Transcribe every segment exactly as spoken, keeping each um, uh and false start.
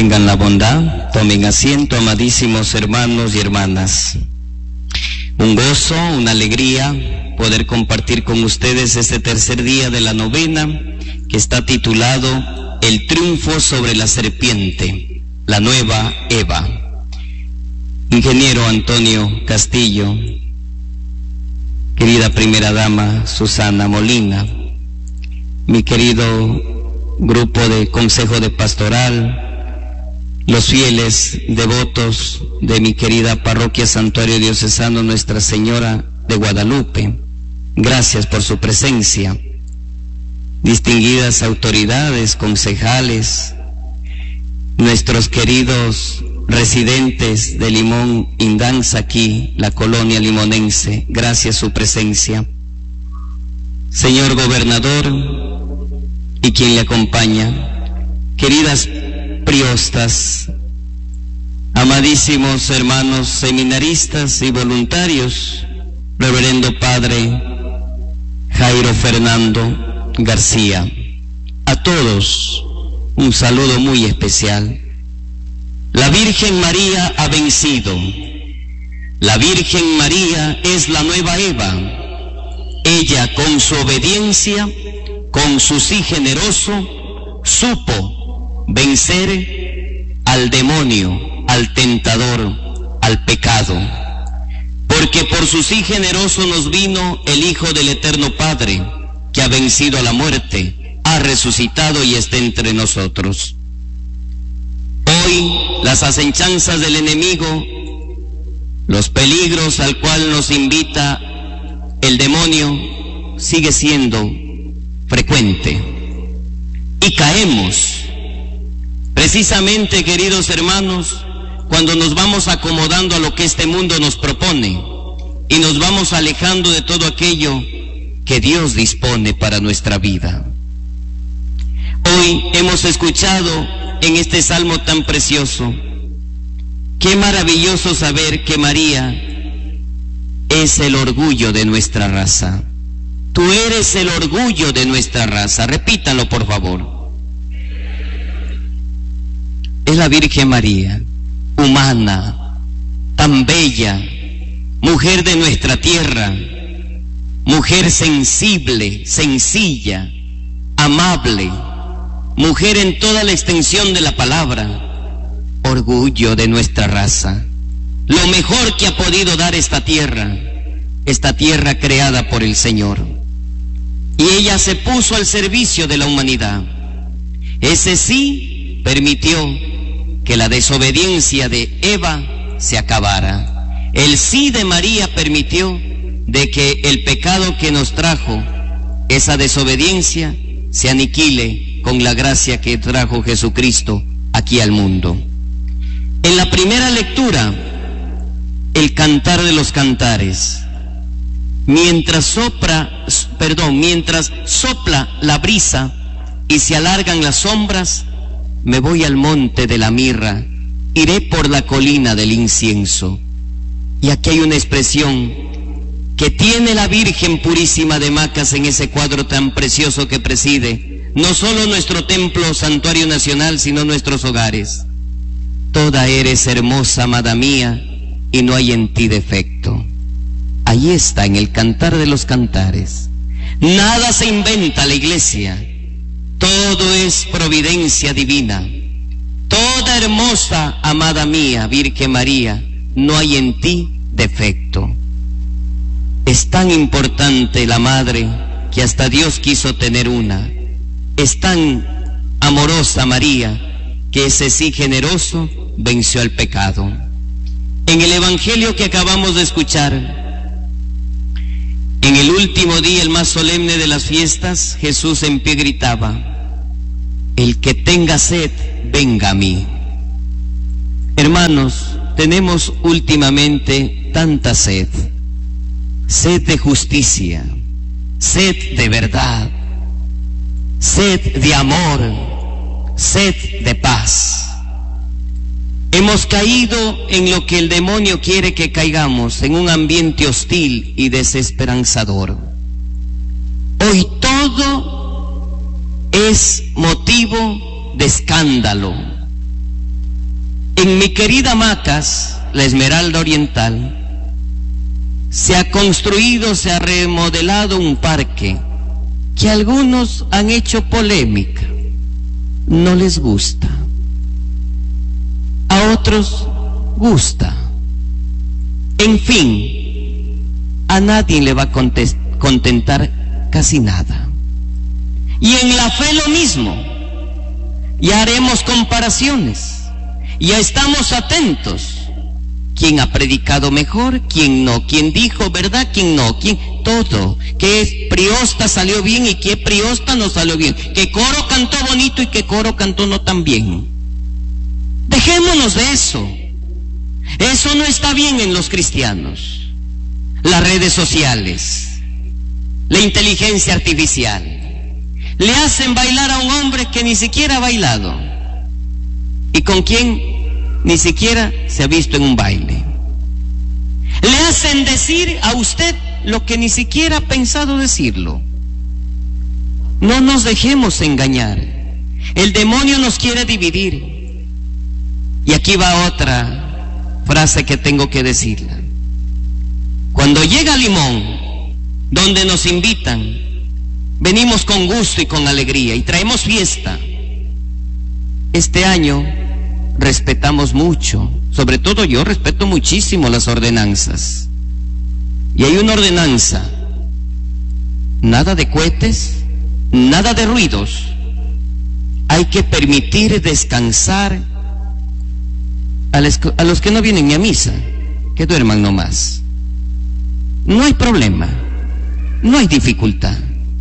Tengan la bondad, tomen asiento, amadísimos hermanos y hermanas. Un gozo, una alegría poder compartir con ustedes este tercer día de la novena que está titulado El triunfo sobre la serpiente, la nueva Eva. Ingeniero Antonio Castillo, querida primera dama Susana Molina, mi querido grupo de Consejo de Pastoral, los fieles devotos de mi querida parroquia Santuario Diocesano Nuestra Señora de Guadalupe, gracias por su presencia. Distinguidas autoridades, concejales, nuestros queridos residentes de Limón Indanza, aquí, la colonia limonense, gracias su presencia. Señor gobernador y quien le acompaña, queridas priostas, amadísimos hermanos seminaristas y voluntarios, reverendo padre Jairo Fernando García, a todos un saludo muy especial. La Virgen María ha vencido. La Virgen María es la nueva Eva. Ella, con su obediencia, con su sí generoso, supo vencer al demonio, al tentador, al pecado. Porque por su sí generoso nos vino el Hijo del Eterno Padre, que ha vencido a la muerte, ha resucitado y está entre nosotros. Hoy las asechanzas del enemigo, los peligros al cual nos invita el demonio, sigue siendo frecuente. Y caemos. Precisamente, queridos hermanos, cuando nos vamos acomodando a lo que este mundo nos propone y nos vamos alejando de todo aquello que Dios dispone para nuestra vida. Hoy hemos escuchado en este salmo tan precioso, qué maravilloso saber que María es el orgullo de nuestra raza. Tú eres el orgullo de nuestra raza. Repítalo, por favor. Es la Virgen María, humana, tan bella, mujer de nuestra tierra, mujer sensible, sencilla, amable, mujer en toda la extensión de la palabra, orgullo de nuestra raza, lo mejor que ha podido dar esta tierra, esta tierra creada por el Señor. Y ella se puso al servicio de la humanidad. Ese sí permitió que la desobediencia de Eva se acabara. El sí de María permitió de que el pecado que nos trajo, esa desobediencia, se aniquile con la gracia que trajo Jesucristo aquí al mundo. En la primera lectura, el cantar de los cantares. Mientras sopra, perdón, mientras sopla la brisa y se alargan las sombras, me voy al monte de la mirra, iré por la colina del incienso. Y aquí hay una expresión que tiene la Virgen Purísima de Macas en ese cuadro tan precioso que preside no solo nuestro templo santuario nacional, sino nuestros hogares. Toda eres hermosa, amada mía, y no hay en ti defecto. Ahí está, en el cantar de los cantares. Nada se inventa la iglesia. Todo es providencia divina. Toda hermosa, amada mía, Virgen María, no hay en ti defecto. Es tan importante la madre que hasta Dios quiso tener una. Es tan amorosa María que ese sí generoso venció al pecado. En el evangelio que acabamos de escuchar, en el último día, el más solemne de las fiestas, Jesús en pie gritaba: el que tenga sed, venga a mí. Hermanos, tenemos últimamente tanta sed, sed de justicia, sed de verdad, sed de amor, sed de paz. Hemos caído en lo que el demonio quiere que caigamos, en un ambiente hostil y desesperanzador. Hoy todo es motivo de escándalo. En mi querida Macas, la Esmeralda Oriental, se ha construido, se ha remodelado un parque que algunos han hecho polémica, no les gusta, a otros gusta. En fin, a nadie le va a contentar casi nada. Y en la fe lo mismo, ya haremos comparaciones, ya estamos atentos. ¿Quién ha predicado mejor? ¿Quién no? ¿Quién dijo verdad? ¿Quién no? ¿Quién? Todo. ¿Qué priosta salió bien y qué priosta no salió bien? ¿Qué coro cantó bonito y qué coro cantó no tan bien? Dejémonos de eso. Eso no está bien en los cristianos. Las redes sociales, la inteligencia artificial, le hacen bailar a un hombre que ni siquiera ha bailado. ¿Y con quién? Ni siquiera se ha visto en un baile. Le hacen decir a usted lo que ni siquiera ha pensado decirlo. No nos dejemos engañar. El demonio nos quiere dividir. Y aquí va otra frase que tengo que decirla. Cuando llega Limón, donde nos invitan, venimos con gusto y con alegría y traemos fiesta. Este año respetamos mucho, sobre todo yo respeto muchísimo las ordenanzas. Y hay una ordenanza: nada de cohetes, nada de ruidos. Hay que permitir descansar a, les, a los que no vienen ni a misa, que duerman nomás. No hay problema, no hay dificultad.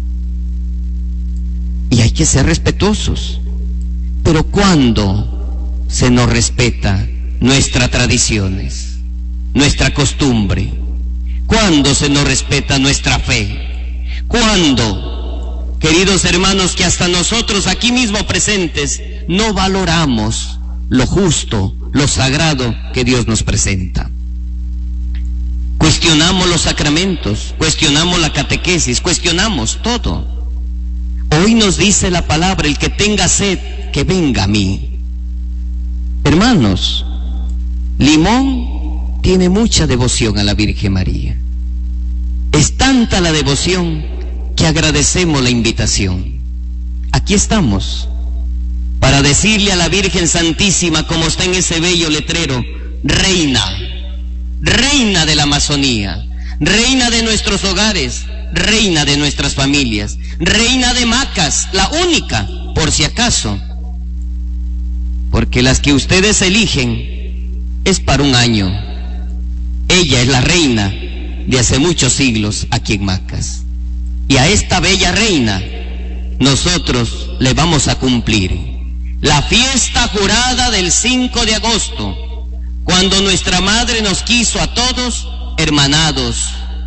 Y hay que ser respetuosos. Pero cuando se nos respeta nuestras tradiciones, nuestra costumbre, cuando se nos respeta nuestra fe, cuando, queridos hermanos, que hasta nosotros aquí mismo presentes no valoramos lo justo, lo sagrado que Dios nos presenta. Cuestionamos los sacramentos, cuestionamos la catequesis, cuestionamos todo. Hoy nos dice la palabra: el que tenga sed, que venga a mí. Hermanos, Limón tiene mucha devoción a la Virgen María. Es tanta la devoción que agradecemos la invitación. Aquí estamos para decirle a la Virgen Santísima, como está en ese bello letrero: Reina, Reina de la Amazonía, Reina de nuestros hogares, Reina de nuestras familias, Reina de Macas, la única, por si acaso. Porque las que ustedes eligen es para un año. Ella es la reina de hace muchos siglos aquí en Macas. Y a esta bella reina nosotros le vamos a cumplir la fiesta jurada del cinco de agosto, cuando nuestra madre nos quiso a todos hermanados.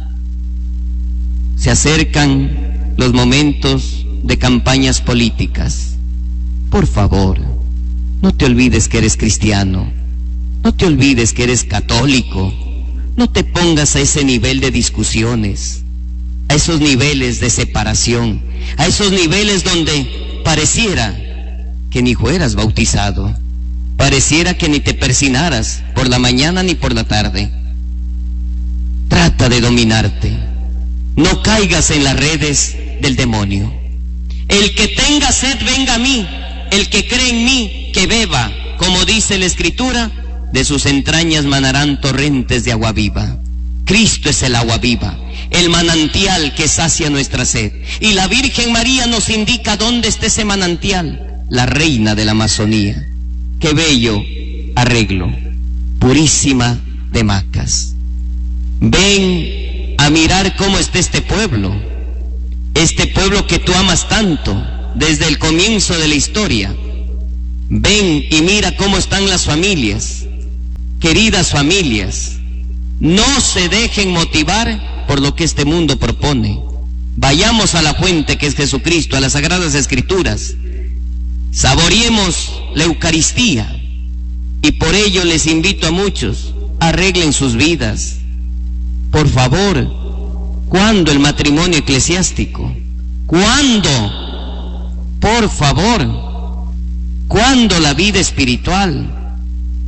Se acercan los momentos de campañas políticas. Por favor, no te olvides que eres cristiano, no te olvides que eres católico, no te pongas a ese nivel de discusiones, a esos niveles de separación, a esos niveles donde pareciera que ni fueras bautizado, pareciera que ni te persinaras por la mañana ni por la tarde. Trata de dominarte, no caigas en las redes del demonio. El que tenga sed, venga a mí. El que cree en mí, que beba, como dice la Escritura, de sus entrañas manarán torrentes de agua viva. Cristo es el agua viva, el manantial que sacia nuestra sed. Y la Virgen María nos indica dónde está ese manantial, la reina de la Amazonía. Qué bello arreglo, purísima de Macas. Ven a mirar cómo está este pueblo, este pueblo que tú amas tanto desde el comienzo de la historia. Ven y mira cómo están las familias, queridas familias. No se dejen motivar por lo que este mundo propone. Vayamos a la fuente que es Jesucristo, a las Sagradas Escrituras. Saboreemos la Eucaristía. Y por ello les invito a muchos: arreglen sus vidas. Por favor, ¿cuándo el matrimonio eclesiástico? ¿Cuándo? Por favor, ¿cuándo la vida espiritual?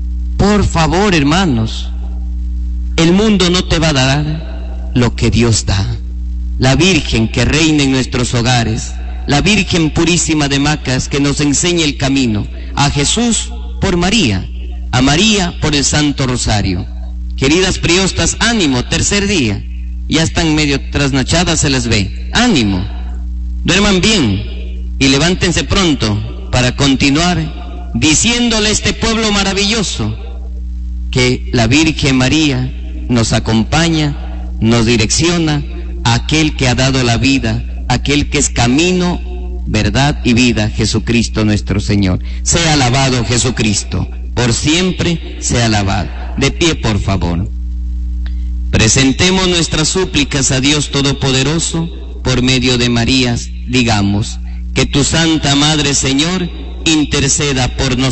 Por favor, hermanos, el mundo no te va a dar lo que Dios da. La Virgen que reina en nuestros hogares, la Virgen purísima de Macas que nos enseña el camino, a Jesús por María, a María por el Santo Rosario. Queridas priostas, ánimo, tercer día, ya están medio trasnochadas, se les ve, ánimo, duerman bien y levántense pronto para continuar diciéndole a este pueblo maravilloso que la Virgen María nos acompaña, nos direcciona, a aquel que ha dado la vida, aquel que es camino, verdad y vida, Jesucristo nuestro Señor. Sea alabado Jesucristo, por siempre sea alabado. De pie, por favor. Presentemos nuestras súplicas a Dios Todopoderoso por medio de Marías. Digamos: que tu Santa Madre, Señor, interceda por nosotros.